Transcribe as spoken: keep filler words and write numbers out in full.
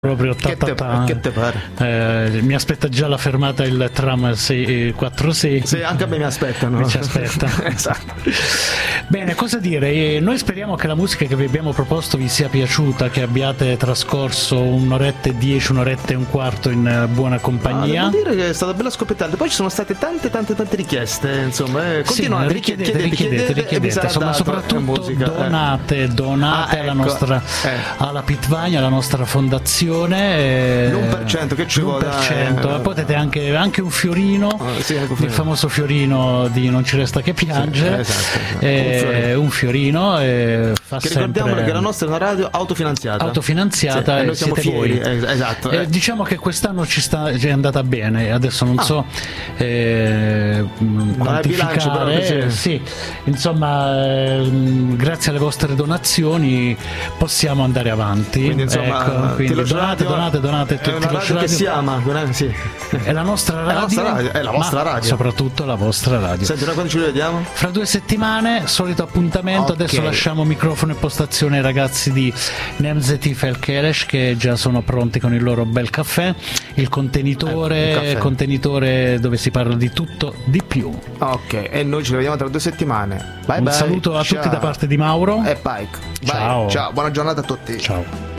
proprio ta, che, ta, te, ta. che te pare? Eh, mi aspetta già la fermata il tram sei, quattro sei. Sì, anche a me mi aspettano. Mi ci aspetta. Esatto. Bene, cosa dire? Eh, noi speriamo che la musica che vi abbiamo proposto vi sia piaciuta, che abbiate trascorso un'oretta e dieci, un'oretta e un quarto in uh, buona compagnia. Ah, devo dire che è stata bella scoppiettante. Poi ci sono state tante tante tante richieste, insomma. Eh, continuate, sì, richiedete, richiedete, richiedete, richiedete. Insomma, soprattutto musica, eh. donate, donate ah, alla ecco. nostra eh. alla Pitvagna, alla nostra fondazione. L'uno per cento che ci vuole. Eh, potete anche, anche un fiorino, oh, sì, anche un il famoso fiorino di Non ci resta che piangere. Sì, esatto, esatto. Eh, un fiorino, eh, fa che ricordiamolo sempre... che la nostra è una radio autofinanziata. Autofinanziata, sì, e noi siamo siete fieri. voi. Eh, esatto. Eh, diciamo che quest'anno ci, sta, ci è andata bene. Adesso non ah. so eh, quantificare. Bilancio, sì. sì, insomma, eh, grazie alle vostre donazioni possiamo andare avanti. Quindi, insomma, ecco, quindi donate, radio, donate, donate. È una radio che si ama. Sì. È la nostra radio. È la, nostra radio, è la vostra radio. Soprattutto la vostra radio. Senti, noi quando ci rivediamo? Fra due settimane, solito appuntamento. Okay. Adesso lasciamo microfono e postazione ai ragazzi di Nemzeti Felkeres che già sono pronti con il loro bel caffè. Il contenitore, ecco, il contenitore dove si parla di tutto, di più. Ok, e noi ci vediamo tra due settimane. Bye Un bye. saluto a Ciao. tutti da parte di Mauro e Pike. Bye. Ciao. Ciao, buona giornata a tutti. Ciao.